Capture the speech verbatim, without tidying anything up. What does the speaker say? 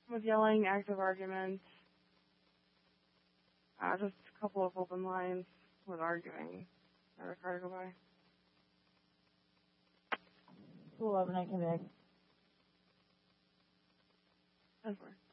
with yelling, active arguments, uh, just a couple of open lines with arguing. Another car to go by. two eleven, I connect. That's where.